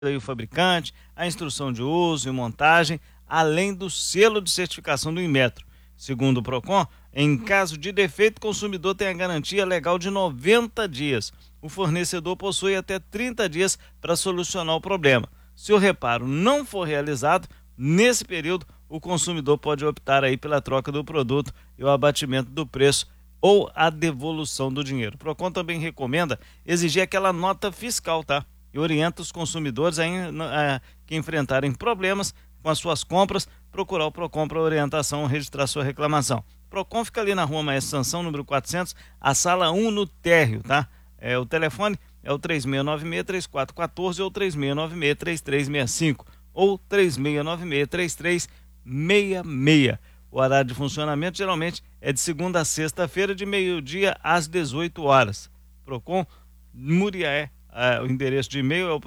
aí o fabricante, a instrução de uso e montagem, além do selo de certificação do Inmetro. Segundo o Procon, em caso de defeito, o consumidor tem a garantia legal de 90 dias. O fornecedor possui até 30 dias para solucionar o problema. Se o reparo não for realizado, nesse período, o consumidor pode optar aí pela troca do produto e o abatimento do preço ou a devolução do dinheiro. O Procon também recomenda exigir aquela nota fiscal, tá? E orienta os consumidores que enfrentarem problemas com as suas compras, procurar o Procon para orientação ou registrar sua reclamação. O Procon fica ali na Rua Maestro Sansão, número 400, a sala 1 no térreo, tá? O telefone é o 3696-3414 ou 3696-3365 ou 3696-3366. O horário de funcionamento geralmente é de segunda a sexta-feira, de meio-dia às 18 horas. Procon Muriaé, o endereço de e-mail é o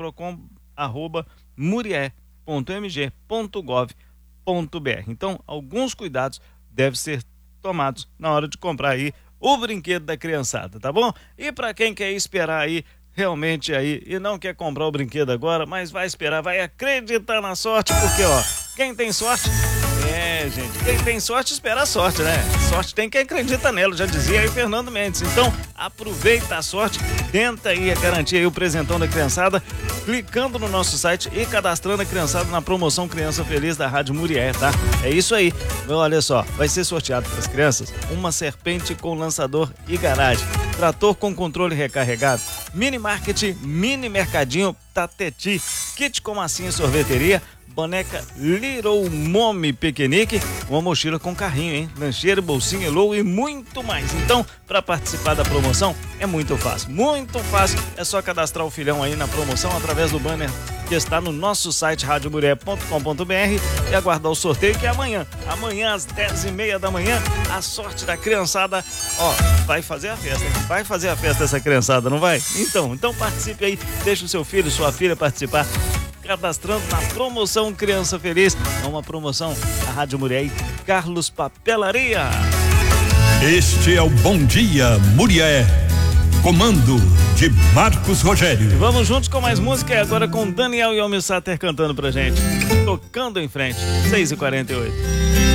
procon@muriaé.mg.gov.br. Então, alguns cuidados devem ser tomados na hora de comprar aí o brinquedo da criançada, tá bom? E para quem quer esperar aí realmente aí e não quer comprar o brinquedo agora, mas vai esperar, vai acreditar na sorte, porque quem tem sorte, gente, quem tem sorte espera a sorte, né? Sorte tem quem acredita nela, já dizia aí Fernando Mendes. Então, aproveita a sorte, tenta aí garantir aí o presentão da criançada, clicando no nosso site e cadastrando a criançada na promoção Criança Feliz da Rádio Muriaé, tá? É isso aí. Olha só, vai ser sorteado para as crianças uma serpente com lançador e garagem, trator com controle recarregado, mini market, mini mercadinho Tateti, kit com massinha e sorveteria, boneca Little Mommy Piquenique, uma mochila com carrinho, hein? Lancheira, bolsinha, logo e muito mais. Então, para participar da promoção é muito fácil, é só cadastrar o filhão aí na promoção através do banner que está no nosso site radiomuriaé.com.br e aguardar o sorteio, que é amanhã às 10h30 da manhã, a sorte da criançada, vai fazer a festa, hein? Vai fazer a festa essa criançada, não vai? Então participe aí, deixa o seu filho, sua filha participar, cadastrando na promoção Criança Feliz. É uma promoção da Rádio Muriaé, Carlos Papelaria. Este é o Bom Dia Muriaé, comando de Marcos Rogério. E vamos juntos com mais música, agora com Daniel e Almir Sater cantando pra gente, tocando em frente, 6h48.